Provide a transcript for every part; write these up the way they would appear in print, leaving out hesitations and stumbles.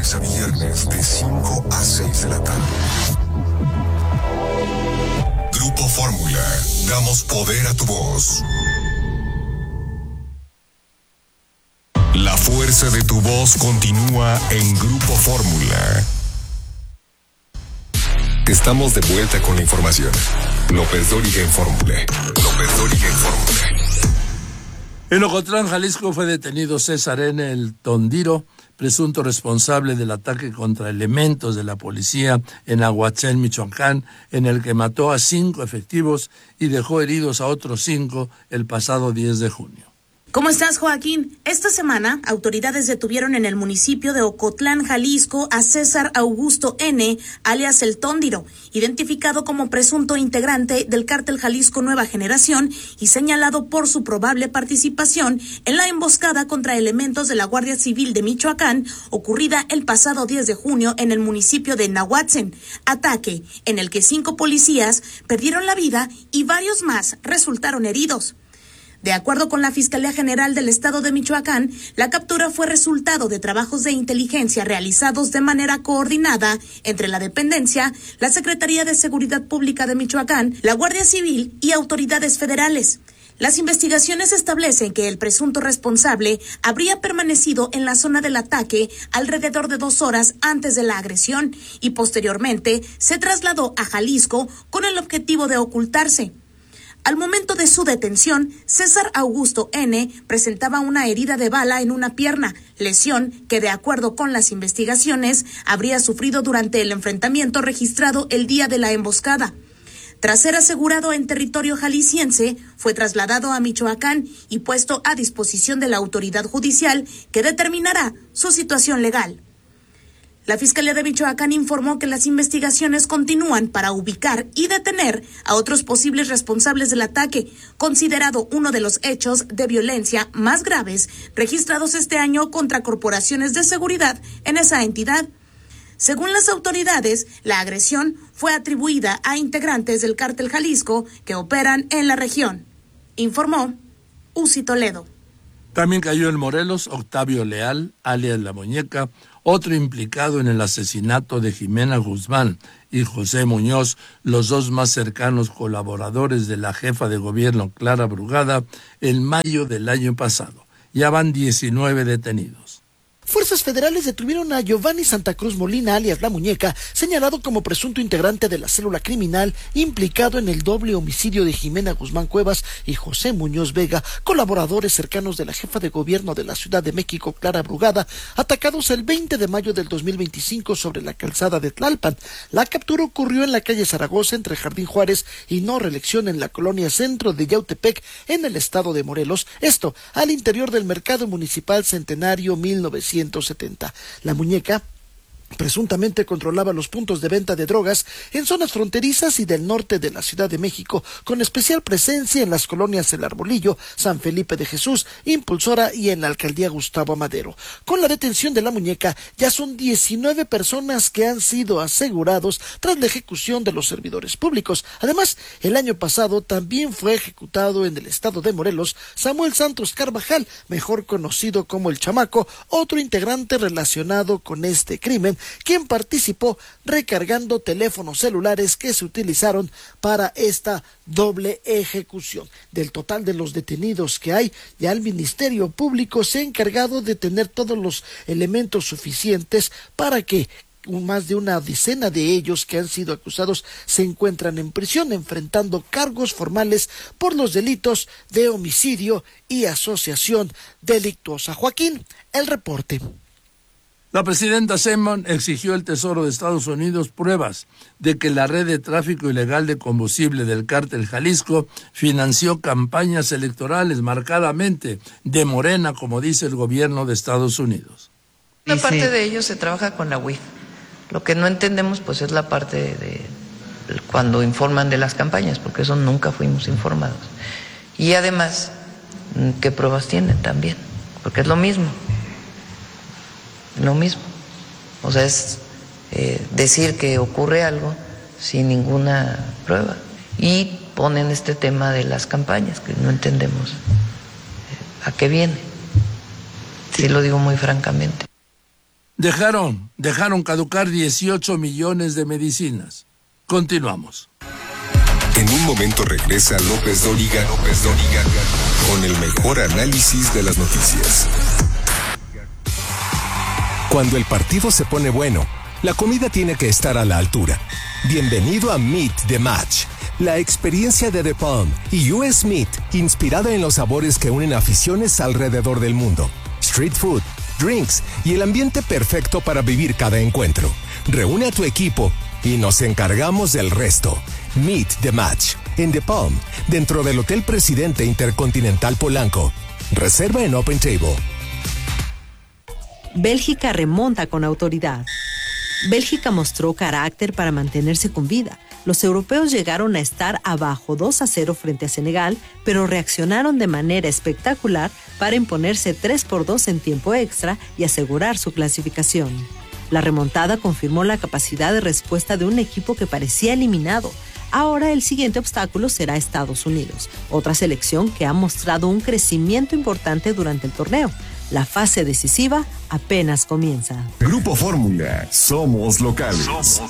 lunes a viernes de 5 a 6 de la tarde. Grupo Fórmula, damos poder a tu voz. La fuerza de tu voz continúa en Grupo Fórmula. Estamos de vuelta con la información. López Dóriga en Fórmula. En Ocotlán, Jalisco, fue detenido César N. El Tondiro, presunto responsable del ataque contra elementos de la policía en Aguatzén, Michoacán, en el que mató a 5 efectivos y dejó heridos a otros 5 el pasado 10 de junio. ¿Cómo estás, Joaquín? Esta semana, autoridades detuvieron en el municipio de Ocotlán, Jalisco, a César Augusto N., alias El Tóndiro, identificado como presunto integrante del cártel Jalisco Nueva Generación y señalado por su probable participación en la emboscada contra elementos de la Guardia Civil de Michoacán, ocurrida el pasado 10 de junio en el municipio de Nahuatzen, ataque en el que 5 policías perdieron la vida y varios más resultaron heridos. De acuerdo con la Fiscalía General del Estado de Michoacán, la captura fue resultado de trabajos de inteligencia realizados de manera coordinada entre la dependencia, la Secretaría de Seguridad Pública de Michoacán, la Guardia Civil y autoridades federales. Las investigaciones establecen que el presunto responsable habría permanecido en la zona del ataque alrededor de 2 horas antes de la agresión y posteriormente se trasladó a Jalisco con el objetivo de ocultarse. Al momento de su detención, César Augusto N. presentaba una herida de bala en una pierna, lesión que, de acuerdo con las investigaciones, habría sufrido durante el enfrentamiento registrado el día de la emboscada. Tras ser asegurado en territorio jalisciense, fue trasladado a Michoacán y puesto a disposición de la autoridad judicial que determinará su situación legal. La Fiscalía de Michoacán informó que las investigaciones continúan para ubicar y detener a otros posibles responsables del ataque, considerado uno de los hechos de violencia más graves registrados este año contra corporaciones de seguridad en esa entidad. Según las autoridades, la agresión fue atribuida a integrantes del cártel Jalisco que operan en la región, informó Uzi Toledo. También cayó en Morelos Octavio Leal, alias La Muñeca, otro implicado en el asesinato de Jimena Guzmán y José Muñoz, los 2 más cercanos colaboradores de la jefa de gobierno Clara Brugada, en mayo del año pasado. Ya van 19 detenidos. Fuerzas federales detuvieron a Giovanni Santa Cruz Molina, alias La Muñeca, señalado como presunto integrante de la célula criminal implicado en el doble homicidio de Jimena Guzmán Cuevas y José Muñoz Vega, colaboradores cercanos de la jefa de gobierno de la Ciudad de México, Clara Brugada, atacados el 20 de mayo del 2025 sobre la calzada de Tlalpan. La captura ocurrió en la calle Zaragoza entre Jardín Juárez y No Reelección en la colonia Centro de Yautepec, en el estado de Morelos, esto al interior del Mercado Municipal Centenario 1970. La Muñeca presuntamente controlaba los puntos de venta de drogas en zonas fronterizas y del norte de la Ciudad de México, con especial presencia en las colonias El Arbolillo, San Felipe de Jesús, Impulsora y en la alcaldía Gustavo Madero. Con la detención de La Muñeca, ya son 19 personas que han sido asegurados tras la ejecución de los servidores públicos. Además, el año pasado también fue ejecutado en el estado de Morelos Samuel Santos Carvajal, mejor conocido como El Chamaco, otro integrante relacionado con este crimen, quien participó recargando teléfonos celulares que se utilizaron para esta doble ejecución. Del total de los detenidos que hay, ya el Ministerio Público se ha encargado de tener todos los elementos suficientes para que más de una decena de ellos que han sido acusados se encuentran en prisión enfrentando cargos formales por los delitos de homicidio y asociación delictuosa. Joaquín, el reporte. La presidenta Sheinbaum exigió al Tesoro de Estados Unidos pruebas de que la red de tráfico ilegal de combustible del cártel Jalisco financió campañas electorales marcadamente de Morena, como dice el gobierno de Estados Unidos. Una parte de ello se trabaja con la UIF. Lo que no entendemos pues es la parte de cuando informan de las campañas, porque eso nunca fuimos informados. Y además, ¿qué pruebas tienen también? Porque es lo mismo. O sea, es decir que ocurre algo sin ninguna prueba. Y ponen este tema de las campañas, que no entendemos a qué viene. Sí, lo digo muy francamente. Dejaron caducar 18 millones de medicinas. Continuamos. En un momento regresa López Dóriga con el mejor análisis de las noticias. Cuando el partido se pone bueno, la comida tiene que estar a la altura. Bienvenido a Meet the Match, la experiencia de The Palm y US Meat, inspirada en los sabores que unen aficiones alrededor del mundo. Street food, drinks y el ambiente perfecto para vivir cada encuentro. Reúne a tu equipo y nos encargamos del resto. Meet the Match en The Palm, dentro del Hotel Presidente Intercontinental Polanco. Reserva en Open Table. Bélgica remonta con autoridad. Bélgica mostró carácter para mantenerse con vida. Los europeos llegaron a estar abajo 2-0 frente a Senegal, pero reaccionaron de manera espectacular para imponerse 3-2 en tiempo extra y asegurar su clasificación. La remontada confirmó la capacidad de respuesta de un equipo que parecía eliminado. Ahora el siguiente obstáculo será Estados Unidos, otra selección que ha mostrado un crecimiento importante durante el torneo. La fase decisiva apenas comienza. Grupo Fórmula, somos locales.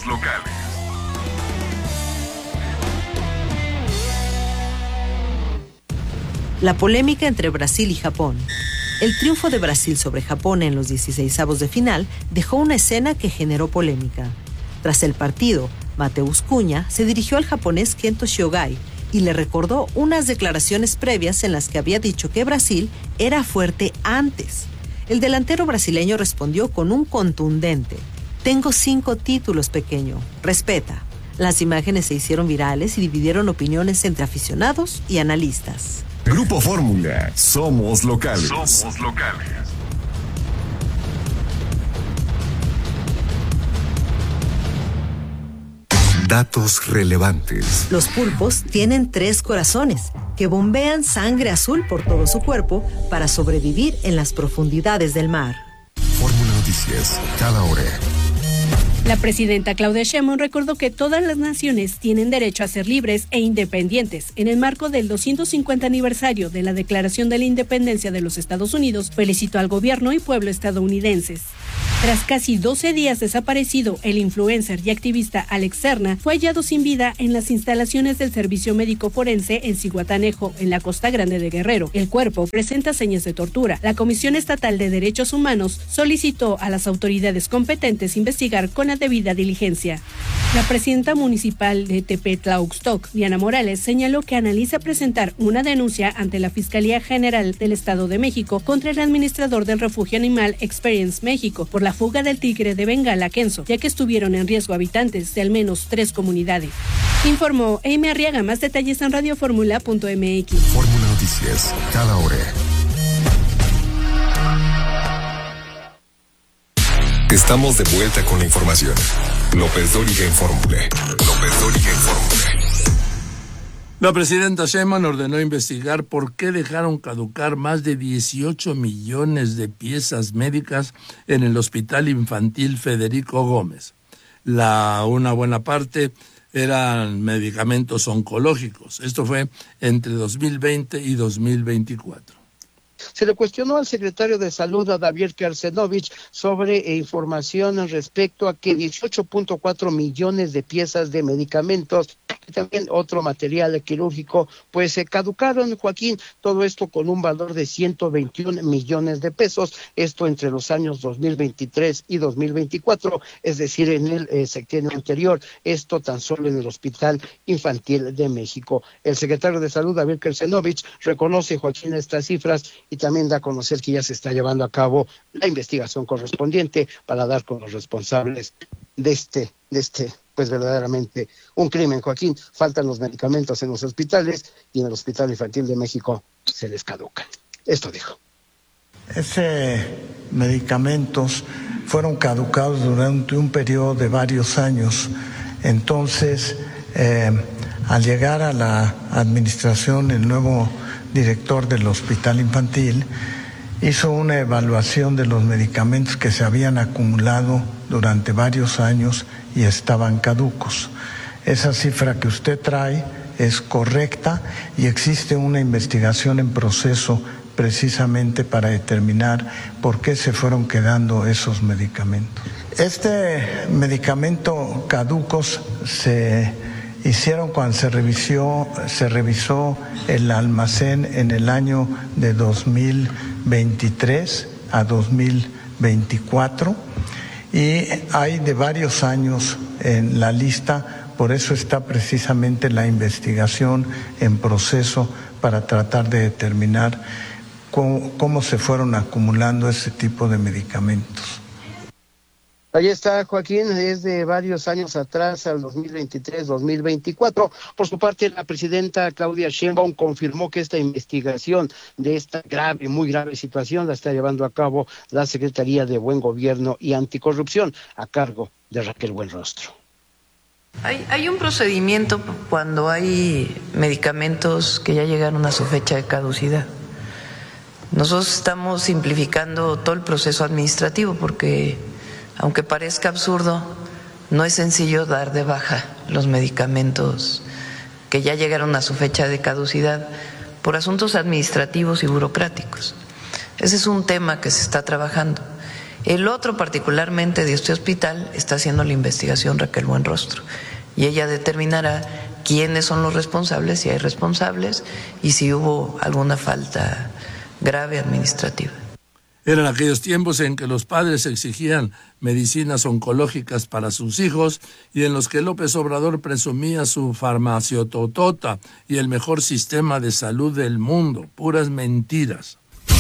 La polémica entre Brasil y Japón. El triunfo de Brasil sobre Japón en los 16avos de final dejó una escena que generó polémica. Tras el partido, Mateus Cunha se dirigió al japonés Kento Shiogai y le recordó unas declaraciones previas en las que había dicho que Brasil era fuerte antes. El delantero brasileño respondió con un contundente: "Tengo 5 títulos, pequeño, respeta". Las imágenes se hicieron virales y dividieron opiniones entre aficionados y analistas. Grupo Fórmula, somos locales. Datos relevantes. Los pulpos tienen 3 corazones que bombean sangre azul por todo su cuerpo para sobrevivir en las profundidades del mar. Fórmula Noticias, cada hora. La presidenta Claudia Sheinbaum recordó que todas las naciones tienen derecho a ser libres e independientes. En el marco del 250 aniversario de la Declaración de la Independencia de los Estados Unidos, felicitó al gobierno y pueblo estadounidenses. Tras casi 12 días desaparecido, el influencer y activista Alex Serna fue hallado sin vida en las instalaciones del Servicio Médico Forense en Zihuatanejo, en la Costa Grande de Guerrero. El cuerpo presenta señas de tortura. La Comisión Estatal de Derechos Humanos solicitó a las autoridades competentes investigar con la debida diligencia. La presidenta municipal de Tepetlauxtoc, Diana Morales, señaló que analiza presentar una denuncia ante la Fiscalía General del Estado de México contra el administrador del Refugio Animal Experience México por la fuga del tigre de Bengala Kenzo, ya que estuvieron en riesgo habitantes de al menos 3 comunidades. Informó Amy Arriaga. Más detalles en radioformula.mx. Fórmula Noticias, cada hora. Estamos de vuelta con la información. López Dóriga en Fórmula. La presidenta Sheinbaum ordenó investigar por qué dejaron caducar más de 18 millones de piezas médicas en el Hospital Infantil Federico Gómez. Una buena parte eran medicamentos oncológicos. Esto fue entre 2020 y 2024. Se le cuestionó al secretario de Salud, a David Kersenovich, sobre información respecto a que 18.4 millones de piezas de medicamentos y también otro material quirúrgico, pues se caducaron, Joaquín, todo esto con un valor de 121 millones de pesos, esto entre los años 2023 y 2024, es decir, en el sexenio anterior, esto tan solo en el Hospital Infantil de México. El secretario de Salud, David Kersenovich, reconoce, Joaquín, estas cifras y también da a conocer que ya se está llevando a cabo la investigación correspondiente para dar con los responsables de este, pues verdaderamente un crimen, Joaquín. Faltan los medicamentos en los hospitales y en el Hospital Infantil de México se les caducan. Esto dijo. Medicamentos fueron caducados durante un periodo de varios años. Entonces, al llegar a la administración, el nuevo director del Hospital Infantil hizo una evaluación de los medicamentos que se habían acumulado durante varios años y estaban caducos. Esa cifra que usted trae es correcta y existe una investigación en proceso precisamente para determinar por qué se fueron quedando esos medicamentos. Este medicamento caducos se hicieron cuando se revisó el almacén en el año de 2023 a 2024 y hay de varios años en la lista, por eso está precisamente la investigación en proceso para tratar de determinar cómo se fueron acumulando ese tipo de medicamentos. Ahí está, Joaquín, es de varios años atrás, al 2023-2024. Por su parte, la presidenta Claudia Sheinbaum confirmó que esta investigación de esta grave, muy grave situación la está llevando a cabo la Secretaría de Buen Gobierno y Anticorrupción, a cargo de Raquel Buenrostro. Hay un procedimiento cuando hay medicamentos que ya llegaron a su fecha de caducidad. Nosotros estamos simplificando todo el proceso administrativo porque, aunque parezca absurdo, no es sencillo dar de baja los medicamentos que ya llegaron a su fecha de caducidad por asuntos administrativos y burocráticos. Ese es un tema que se está trabajando. El otro, particularmente de este hospital, está haciendo la investigación Raquel Buenrostro y ella determinará quiénes son los responsables, si hay responsables y si hubo alguna falta grave administrativa. Eran aquellos tiempos en que los padres exigían medicinas oncológicas para sus hijos y en los que López Obrador presumía su farmaciototota y el mejor sistema de salud del mundo. Puras mentiras.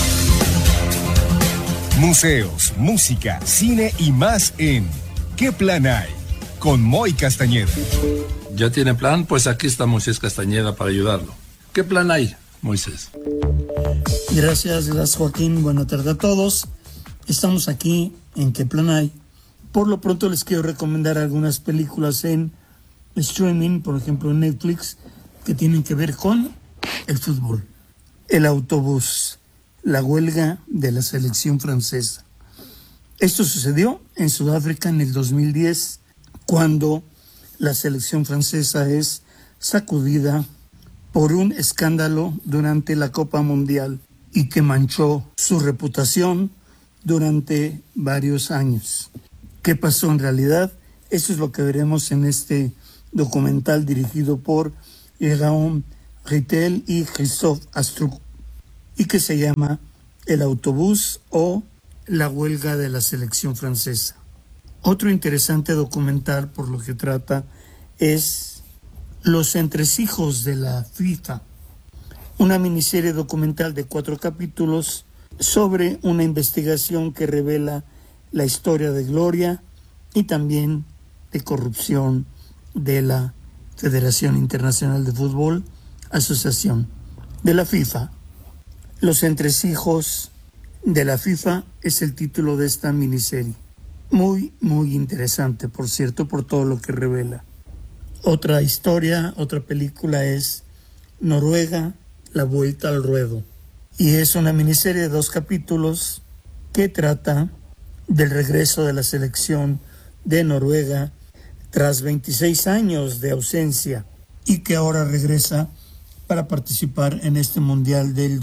Museos, música, cine y más en ¿Qué plan hay? Con Moy Castañeda. ¿Ya tiene plan? Pues aquí está Moisés Castañeda para ayudarlo. ¿Qué plan hay, Moisés? Gracias Joaquín, buenas tardes a todos. Estamos aquí en ¿Qué plan hay? Por lo pronto les quiero recomendar algunas películas en streaming, por ejemplo en Netflix, que tienen que ver con el fútbol. El autobús, la huelga de la selección francesa. Esto sucedió en Sudáfrica en el 2010, cuando la selección francesa es sacudida por un escándalo durante la Copa Mundial y que manchó su reputación durante varios años. ¿Qué pasó en realidad? Eso es lo que veremos en este documental dirigido por Jérôme Rittel y Christophe Astruc y que se llama El autobús o la huelga de la selección francesa. Otro interesante documental por lo que trata es Los entresijos de la FIFA, una miniserie documental de 4 capítulos sobre una investigación que revela la historia de gloria y también de corrupción de la Federación Internacional de Fútbol, Asociación de la FIFA. Los entresijos de la FIFA es el título de esta miniserie. Muy, muy interesante, por cierto, por todo lo que revela. Otra historia, otra película es Noruega, la vuelta al ruedo. Y es una miniserie de 2 capítulos que trata del regreso de la selección de Noruega tras 26 años de ausencia y que ahora regresa para participar en este Mundial del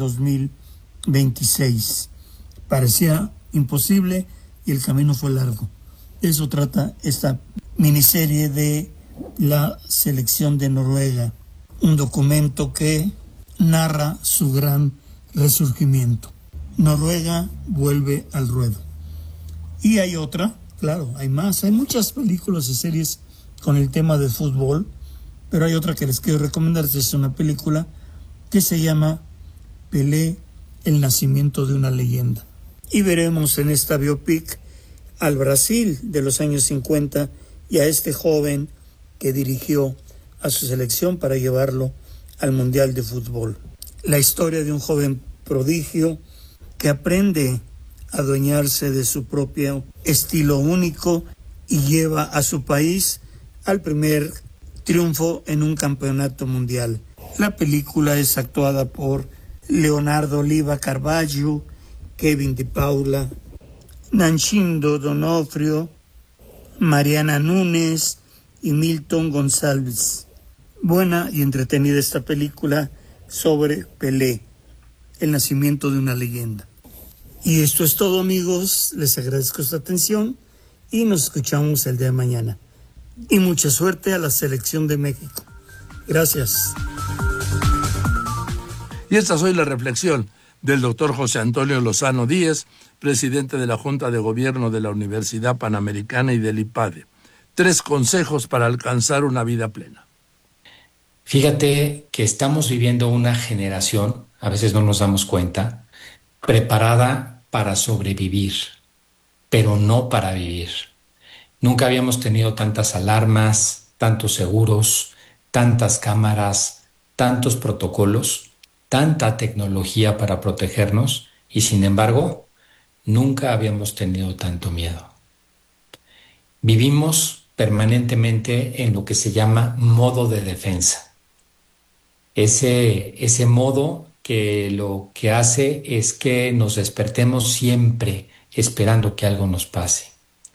2026. Parecía imposible y el camino fue largo. De eso trata esta miniserie de la selección de Noruega, un documento que narra su gran resurgimiento. Noruega vuelve al ruedo. Y hay otra, claro, hay más, hay muchas películas y series con el tema de fútbol, pero hay otra que les quiero recomendar, es una película que se llama Pelé, el nacimiento de una leyenda. Y veremos en esta biopic al Brasil de los años 50 y a este joven que dirigió a su selección para llevarlo al Mundial de Fútbol. La historia de un joven prodigio que aprende a adueñarse de su propio estilo único y lleva a su país al primer triunfo en un campeonato mundial. La película es actuada por Leonardo Oliva Carvalho, Kevin De Paula, Nancindo Donofrio, Mariana Núñez y Milton González. Buena y entretenida esta película sobre Pelé, el nacimiento de una leyenda. Y esto es todo, amigos. Les agradezco su atención y nos escuchamos el día de mañana. Y mucha suerte a la selección de México. Gracias. Y esta es hoy la reflexión del doctor José Antonio Lozano Díez, presidente de la Junta de Gobierno de la Universidad Panamericana y del IPADE. 3 consejos para alcanzar una vida plena. Fíjate que estamos viviendo una generación, a veces no nos damos cuenta, preparada para sobrevivir, pero no para vivir. Nunca habíamos tenido tantas alarmas, tantos seguros, tantas cámaras, tantos protocolos, tanta tecnología para protegernos y, sin embargo, nunca habíamos tenido tanto miedo. Vivimos permanentemente en lo que se llama modo de defensa. Ese modo que lo que hace es que nos despertemos siempre esperando que algo nos pase.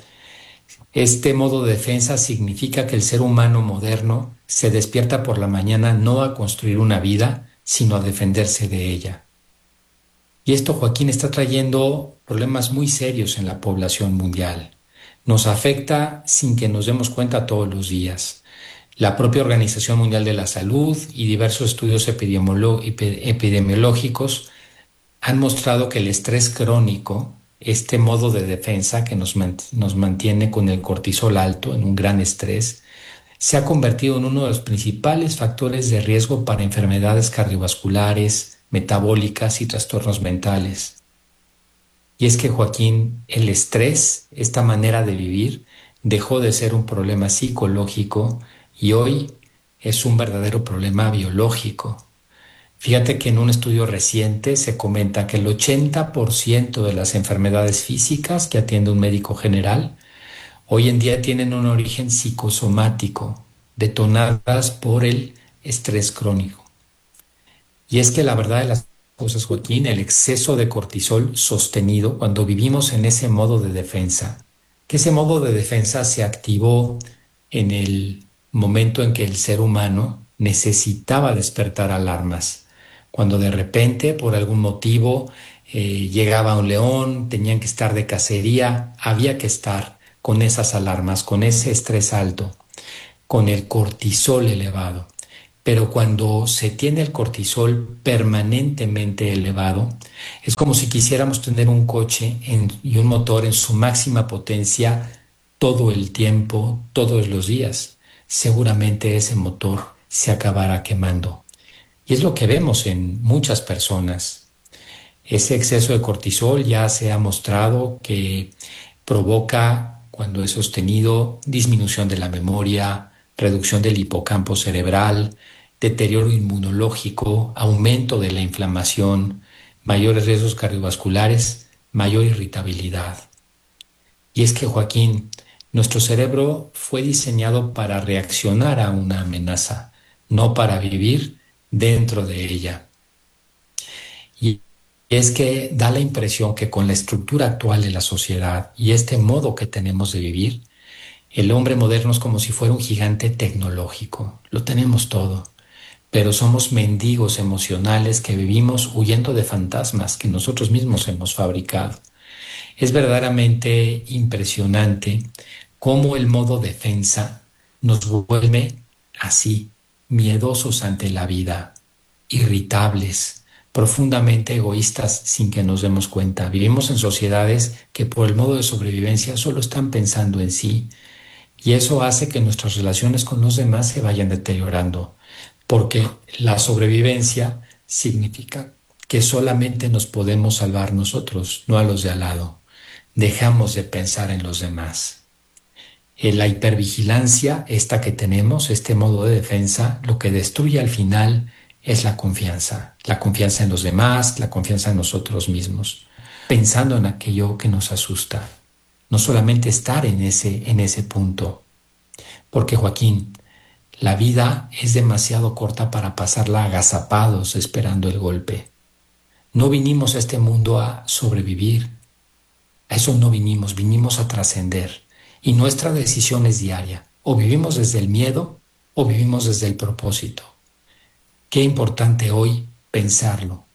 Este modo de defensa significa que el ser humano moderno se despierta por la mañana no a construir una vida, sino a defenderse de ella. Y esto, Joaquín, está trayendo problemas muy serios en la población mundial. Nos afecta sin que nos demos cuenta todos los días. La propia Organización Mundial de la Salud y diversos estudios epidemiológicos han mostrado que el estrés crónico, este modo de defensa que nos mantiene con el cortisol alto, en un gran estrés, se ha convertido en uno de los principales factores de riesgo para enfermedades cardiovasculares, metabólicas y trastornos mentales. Y es que, Joaquín, el estrés, esta manera de vivir, dejó de ser un problema psicológico y hoy es un verdadero problema biológico. Fíjate que en un estudio reciente se comenta que el 80% de las enfermedades físicas que atiende un médico general hoy en día tienen un origen psicosomático, detonadas por el estrés crónico. Y es que la verdad de las cosas, Joaquín, el exceso de cortisol sostenido cuando vivimos en ese modo de defensa, que ese modo de defensa se activó en el momento en que el ser humano necesitaba despertar alarmas. Cuando de repente, por algún motivo, llegaba un león, tenían que estar de cacería, había que estar con esas alarmas, con ese estrés alto, con el cortisol elevado. Pero cuando se tiene el cortisol permanentemente elevado, es como si quisiéramos tener un coche y un motor en su máxima potencia todo el tiempo, todos los días. Seguramente ese motor se acabará quemando. Y es lo que vemos en muchas personas. Ese exceso de cortisol ya se ha mostrado que provoca, cuando es sostenido, disminución de la memoria, reducción del hipocampo cerebral, deterioro inmunológico, aumento de la inflamación, mayores riesgos cardiovasculares, mayor irritabilidad. Y es que, Joaquín, nuestro cerebro fue diseñado para reaccionar a una amenaza, no para vivir dentro de ella. Y es que da la impresión que con la estructura actual de la sociedad y este modo que tenemos de vivir, el hombre moderno es como si fuera un gigante tecnológico. Lo tenemos todo, pero somos mendigos emocionales que vivimos huyendo de fantasmas que nosotros mismos hemos fabricado. Es verdaderamente impresionante cómo el modo defensa nos vuelve así, miedosos ante la vida, irritables, profundamente egoístas sin que nos demos cuenta. Vivimos en sociedades que por el modo de sobrevivencia solo están pensando en sí, y eso hace que nuestras relaciones con los demás se vayan deteriorando, porque la sobrevivencia significa que solamente nos podemos salvar nosotros, no a los de al lado. Dejamos de pensar en los demás. La hipervigilancia, esta que tenemos, este modo de defensa, lo que destruye al final es la confianza en los demás, la confianza en nosotros mismos, pensando en aquello que nos asusta, no solamente estar en ese punto, porque, Joaquín, la vida es demasiado corta para pasarla agazapados esperando el golpe. No vinimos a este mundo a sobrevivir, a eso no vinimos a trascender. Y nuestra decisión es diaria. O vivimos desde el miedo o vivimos desde el propósito. Qué importante hoy pensarlo,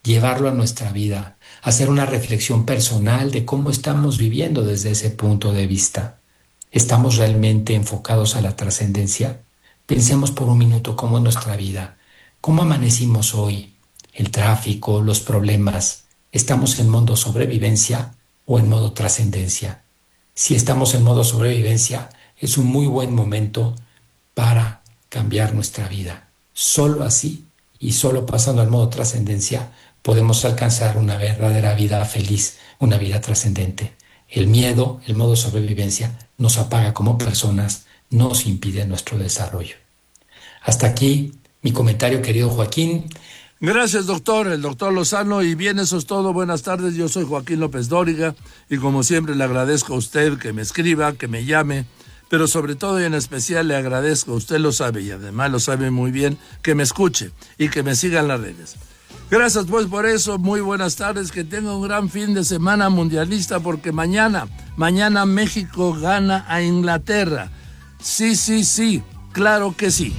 llevarlo a nuestra vida, hacer una reflexión personal de cómo estamos viviendo desde ese punto de vista. ¿Estamos realmente enfocados a la trascendencia? Pensemos por un minuto cómo es nuestra vida, cómo amanecimos hoy, el tráfico, los problemas. ¿Estamos en modo sobrevivencia o en modo trascendencia? Si estamos en modo sobrevivencia, es un muy buen momento para cambiar nuestra vida. Solo así y solo pasando al modo trascendencia podemos alcanzar una verdadera vida feliz, una vida trascendente. El miedo, el modo sobrevivencia, nos apaga como personas, nos impide nuestro desarrollo. Hasta aquí mi comentario, querido Joaquín. Gracias, doctor, el doctor Lozano, y bien, eso es todo. Buenas tardes, yo soy Joaquín López Dóriga, y como siempre le agradezco a usted que me escriba, que me llame, pero sobre todo y en especial le agradezco, usted lo sabe y además lo sabe muy bien, que me escuche y que me siga en las redes. Gracias pues por eso, muy buenas tardes, que tenga un gran fin de semana mundialista, porque mañana México gana a Inglaterra. Sí, claro que sí.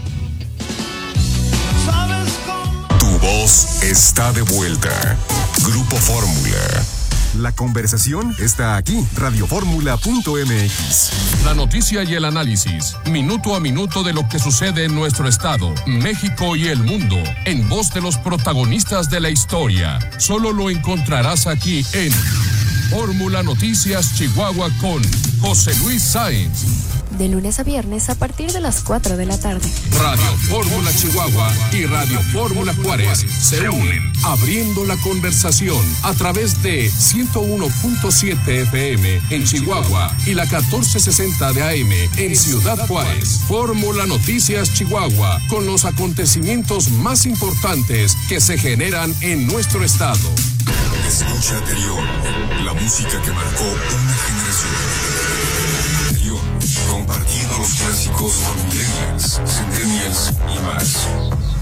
Tu voz está de vuelta. Grupo Fórmula. La conversación está aquí, radioformula.mx. La noticia y el análisis, minuto a minuto de lo que sucede en nuestro estado, México y el mundo, en voz de los protagonistas de la historia. Solo lo encontrarás aquí en Fórmula Noticias Chihuahua con José Luis Sáenz. De lunes a viernes a partir de las 4 de la tarde. Radio Fórmula Chihuahua y Radio Fórmula Juárez se unen, abriendo la conversación a través de 101.7 FM en Chihuahua y la 1460 de AM en Ciudad Juárez. Fórmula Noticias Chihuahua, con los acontecimientos más importantes que se generan en nuestro estado. Escucha anterior, la música que marcó una generación. Compartiendo los clásicos con millennials, centennials y más.